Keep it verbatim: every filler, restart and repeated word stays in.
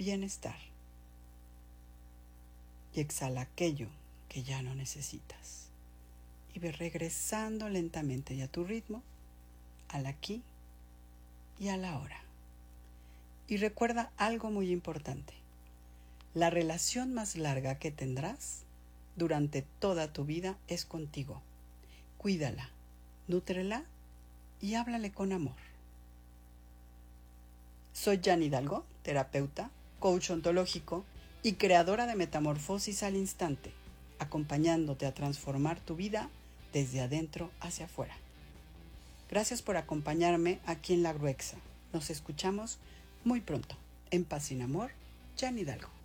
bienestar. Y exhala aquello que ya no necesitas. Y ve regresando lentamente y a tu ritmo, al aquí y a la ahora. Y recuerda algo muy importante. La relación más larga que tendrás durante toda tu vida es contigo. Cuídala, nútrela y háblale con amor. Soy Jan Hidalgo, terapeuta, coach ontológico y creadora de Metamorfosis al Instante, acompañándote a transformar tu vida desde adentro hacia afuera. Gracias por acompañarme aquí en La Gruexa. Nos escuchamos muy pronto. En paz y en amor, Jan Hidalgo.